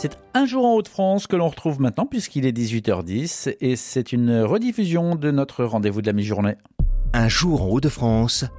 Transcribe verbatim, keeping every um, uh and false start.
C'est Un jour en Hauts-de-France que l'on retrouve maintenant puisqu'il est dix-huit heures dix et c'est une rediffusion de notre rendez-vous de la mi-journée. Un jour en Hauts-de-France